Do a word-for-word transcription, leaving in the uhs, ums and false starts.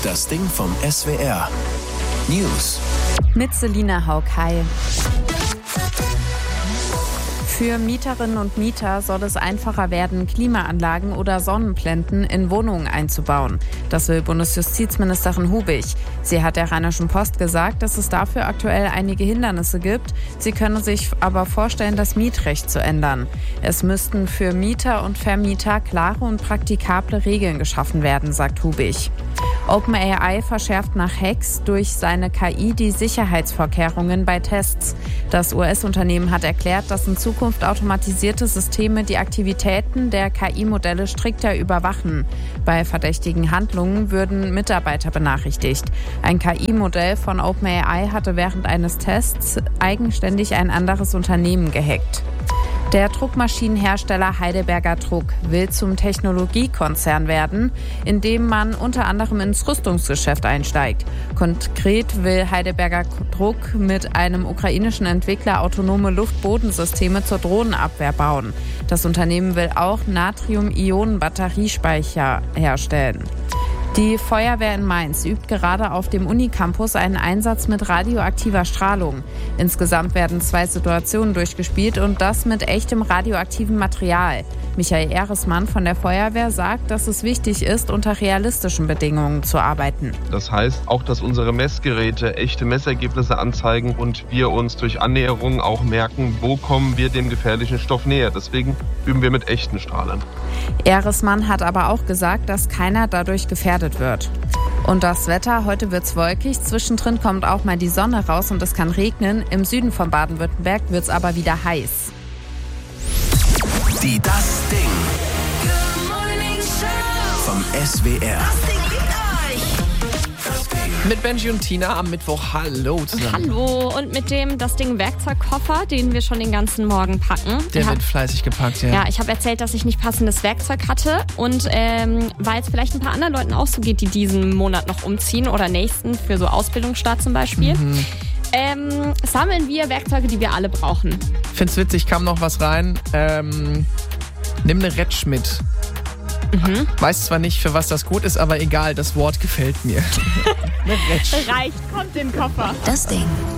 Das Ding vom S W R. News. Mit Selina Haug-Heil. Für Mieterinnen und Mieter soll es einfacher werden, Klimaanlagen oder Sonnenblenden in Wohnungen einzubauen. Das will Bundesjustizministerin Hubig. Sie hat der Rheinischen Post gesagt, dass es dafür aktuell einige Hindernisse gibt. Sie könne sich aber vorstellen, das Mietrecht zu ändern. Es müssten für Mieter und Vermieter klare und praktikable Regeln geschaffen werden, sagt Hubig. OpenAI verschärft nach Hacks durch seine K I die Sicherheitsvorkehrungen bei Tests. Das U S-Unternehmen hat erklärt, dass in Zukunft automatisierte Systeme die Aktivitäten der K I-Modelle strikter überwachen. Bei verdächtigen Handlungen würden Mitarbeiter benachrichtigt. Ein K I-Modell von OpenAI hatte während eines Tests eigenständig ein anderes Unternehmen gehackt. Der Druckmaschinenhersteller Heidelberger Druck will zum Technologiekonzern werden, in dem man unter anderem ins Rüstungsgeschäft einsteigt. Konkret will Heidelberger Druck mit einem ukrainischen Entwickler autonome Luft-Bodensysteme zur Drohnenabwehr bauen. Das Unternehmen will auch Natrium-Ionen-Batteriespeicher herstellen. Die Feuerwehr in Mainz übt gerade auf dem Unicampus einen Einsatz mit radioaktiver Strahlung. Insgesamt werden zwei Situationen durchgespielt und das mit echtem radioaktivem Material. Michael Ehresmann von der Feuerwehr sagt, dass es wichtig ist, unter realistischen Bedingungen zu arbeiten. Das heißt auch, dass unsere Messgeräte echte Messergebnisse anzeigen und wir uns durch Annäherung auch merken, wo kommen wir dem gefährlichen Stoff näher. Deswegen üben wir mit echten Strahlern. Ehresmann hat aber auch gesagt, dass keiner dadurch gefährdet wird. Und das Wetter, heute wird's wolkig, zwischendrin kommt auch mal die Sonne raus und es kann regnen. Im Süden von Baden-Württemberg wird's aber wieder heiß. Die Das Ding vom S W R. Mit Benji und Tina am Mittwoch. Hallo zusammen. Hallo. Und mit dem Das Ding Werkzeugkoffer, den wir schon den ganzen Morgen packen. Der hab, wird fleißig gepackt, ja. Ja, ich habe erzählt, dass ich nicht passendes Werkzeug hatte. Und ähm, weil es vielleicht ein paar anderen Leuten auch so geht, die diesen Monat noch umziehen oder nächsten für so Ausbildungsstart zum Beispiel, mhm. ähm, sammeln wir Werkzeuge, die wir alle brauchen. Find's witzig, kam noch was rein. Ähm, nimm eine Retsch mit. Mhm. Weiß zwar nicht, für was das gut ist, aber egal, das Wort gefällt mir. Reicht, kommt in den Koffer. Das Ding